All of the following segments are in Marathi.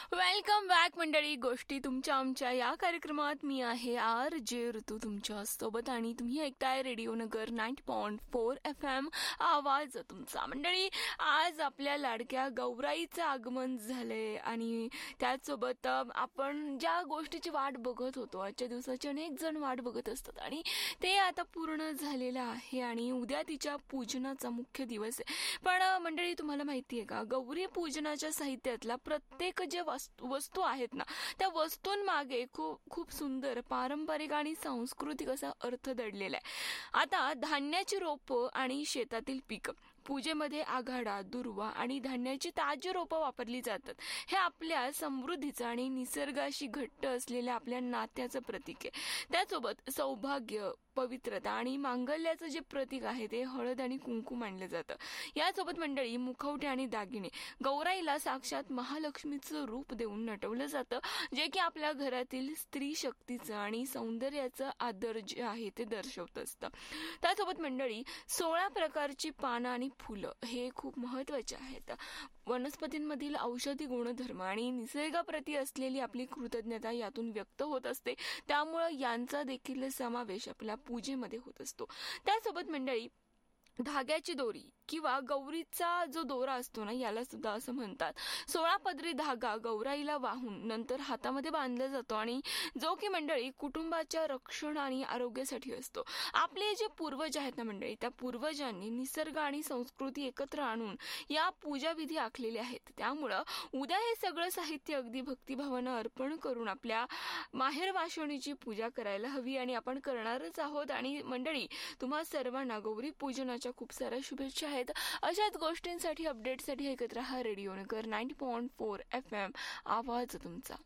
वेलकम बॅक मंडळी. गोष्टी तुमच्या आमच्या या कार्यक्रमात मी आहे RJ ऋतू तुमच्या सोबत आणि तुम्ही ऐकताय रेडिओ नगर 90.4 FM आवाज तुमचा. मंडळी, आज आपल्या लाडक्या गौराईचं आगमन झालंय आणि त्याचसोबत आपण ज्या गोष्टीची वाट बघत होतो, आजच्या दिवसाची अनेक जण वाट बघत असतात आणि ते आता पूर्ण झालेलं आहे आणि उद्या तिच्या पूजनाचा मुख्य दिवस आहे. पण मंडळी, तुम्हाला माहिती आहे का, गौरी पूजनाच्या साहित्यातला प्रत्येक जे वस्तू आहेत ना, त्या वस्तूंमागे खूप सुंदर पारंपरिक आणि सांस्कृतिक असा अर्थ दडलेला आहे. आता धान्याची रोपं आणि शेतातील पीक पूजेमध्ये आघाडा, दुर्वा आणि धान्याची ताजी रोपं वापरली जातात. हे आपल्या समृद्धीचं आणि निसर्गाशी घट्ट असलेल्या आपल्या नात्याचं प्रतीक आहे. त्यासोबत सौभाग्य, पवित्रता आणि मांगल्याचं जे प्रतीक आहे ते हळद आणि कुंकू मानलं जातं. यासोबत मंडळी, मुखवटे आणि दागिने गौराईला साक्षात महालक्ष्मीचं रूप देऊन नटवलं जातं, जे की आपल्या घरातील स्त्री शक्तीचं आणि सौंदर्याचं आदर जे आहे ते दर्शवत असतं. त्यासोबत मंडळी, 16 प्रकारची पानं आणि फुलं हे खूप महत्वाचे आहेत. वनस्पतींमधील औषधी गुणधर्म आणि निसर्गाप्रती असलेली आपली कृतज्ञता यातून व्यक्त होत असते. त्यामुळं यांचा देखील समावेश आपल्या पूजेमध्ये होत असतो. त्यासोबत मंडळी, धाग्याची दोरी किंवा गौरीचा जो दोरा असतो ना, याला सुद्धा असं म्हणतात. 16 पदरी धागा गौराईला वाहून नंतर हातामध्ये बांधला जातो आणि जो की मंडळी कुटुंबाच्या रक्षण आणि आरोग्यासाठी असतो. आपले जे पूर्वज आहेत ना मंडळी, त्या पूर्वजांनी निसर्ग आणि संस्कृती एकत्र आणून या पूजाविधी आखलेले आहेत. त्यामुळं उद्या हे सगळं साहित्य अगदी भक्तिभावानं अर्पण करून आपल्या माहेर वाशिणीची पूजा करायला हवी आणि आपण करणारच आहोत. आणि मंडळी, तुम्हा सर्वांना गौरी पूजनाच्या खूप साऱ्या शुभेच्छा आहेत. अशाच गोष्टींसाठी, अपडेटसाठी ऐकत रहा रेडिओ नगर 90.4 FM आवाज तुमचा.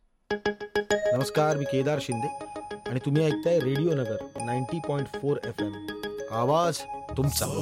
नमस्कार, मी केदार शिंदे आणि तुम्ही ऐकताय रेडिओ नगर 90.4 FM आवाज तुमचा.